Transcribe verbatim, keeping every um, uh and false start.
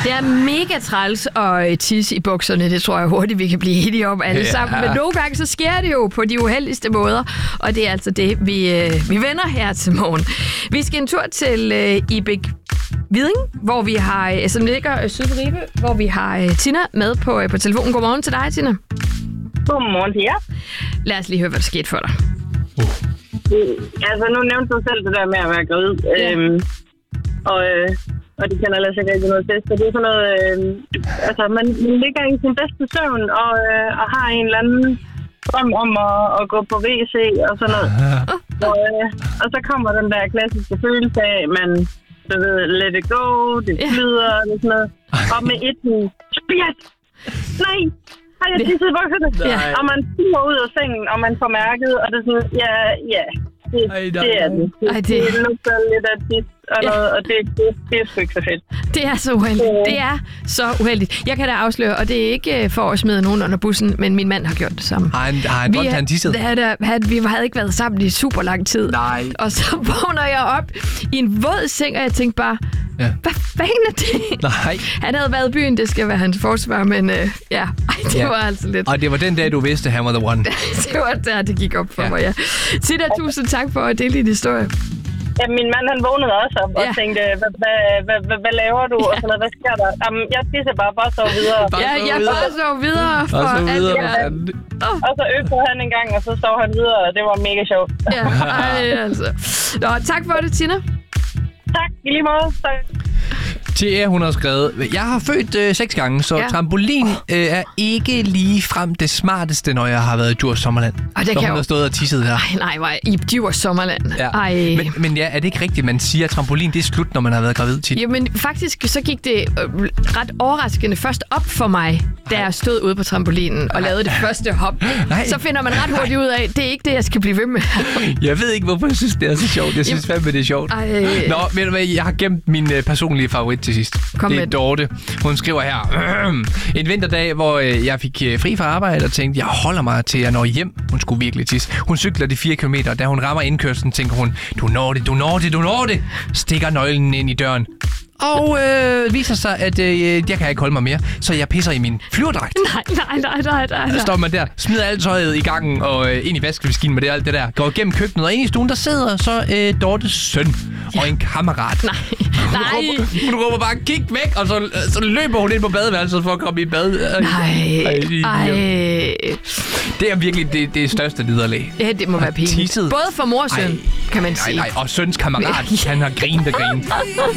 Det er mega træls at tisse i bukserne. Det tror jeg hurtigt, vi kan blive enige om alle ja. sammen. Men nogle gange så sker det jo på de uheldigste måder. Og det er altså det, vi, øh, vi vender her til morgen. Vi skal en tur til øh, Ibæk Viding, hvor vi har, øh, som ligger øh, syd for Ribe, hvor vi har øh, Tina med på, øh, på telefonen. Godmorgen til dig, Tina. Godmorgen til jer. Lad os lige høre, hvad der skete for dig. Uh. Altså, nu nævnte du selv det der med at være gravid. Ja. Øhm, og, øh, og det kender jeg sikkert ikke noget til. Så det er sådan noget... Øh, altså, man, man ligger i sin bedste søvn og, øh, og har en eller anden drøm om at, at gå på W C og sådan noget. Og, øh, og så kommer den der klassiske følelse af, man du ved, let it go, det flyder og sådan noget. Og med et spjat! Nej! Har jeg tisset i bukserne? Og man stiger ud af sengen, og man får mærket, og det er sådan, ja, ja, det, Ej, det er det. Det, Ej, det... det lugter lidt af tis og ja. noget, og det, det, det er sgu ikke så fedt. Det er så uheldigt. Øh. Det er så uheldigt. Jeg kan da afsløre, og det er ikke for at smide nogen under bussen, men min mand har gjort det samme. Har han, har han godt, han tisset? Vi havde ikke været sammen i super lang tid. Nej. Og så vågner jeg op i en våd seng, og jeg tænkte bare, ja. Hvad fanden er det? Nej. Han havde været i byen, det skal være hans forsvar, men øh, ja, Ej, det ja. var altså lidt... Og det var den dag, du vidste, han var the one. Det var der, det gik op for ja. mig, ja. Tina, tusind tak for at dele din historie. Ja, min mand, han vågnede også op og ja. tænkte, hvad, hvad, hvad, hvad, hvad laver du? Ja. Og sådan noget, hvad sker der? Jamen, jeg spiser bare, bare sove videre. Bare ja, jeg bare sove videre. For bare sove videre. Ja. Oh. Og så øvede han en gang, og så sov han videre, og det var mega sjovt. Ja, ej, altså. Nå, tak for det, Tina. Tak, i lige måde. Tak. T R, hun har skrevet, jeg har født øh, seks gange, så ja. trampolin øh, er ikke lige frem det smarteste, når jeg har været i Djurs Sommerland. Og det så kan hun jo... har stået og tisset her. Ej, nej, nej, i Djurs Sommerland. Ja. Ej. Men, men ja, er det ikke rigtigt, man siger, at trampolin det er slut, når man har været gravid tit? Jamen faktisk, så gik det øh, ret overraskende først op for mig, da jeg stod ude på trampolinen og lavede det første hop. Nej. Så finder man ret hurtigt ud af, det er ikke det, jeg skal blive ved med. Jeg ved ikke, hvorfor jeg synes, det er så sjovt. Jeg synes fandme, det er sjovt. Ej. Nå, ved du hvad, jeg har gemt min øh, personlige favorit til sidst. Kom det er Dorte. Hun skriver her, en vinterdag, hvor øh, jeg fik øh, fri fra arbejde og tænkte, jeg holder mig til at nå hjem. Hun skulle virkelig tisse. Hun cykler de fire kilometer, og da hun rammer indkørslen, tænker hun, du når det, du når det, du når det. Stikker nøglen ind i døren. Og øh, viser sig, at øh, jeg kan ikke holde mig mere, så jeg pisser i min flyverdragt. Nej, nej, nej, nej, nej. Der står man der, smider alt tøjet i gangen og øh, ind i vaskemaskinen med det alt det der. Går igennem køkkenet, og ind i stuen, der sidder så øh, Dortes søn ja. og en kammerat. Nej, nej. Hun råber, hun råber bare, kig væk, og så, så løber hun ind på badeværelset for at komme i bad. Nej, ej. Det er virkelig det, det største liderlag. Ja, det må være pinligt. Både for mor og søn, ej, kan man sige. Nej, nej, og søns kammerat, han har grinet og grinet.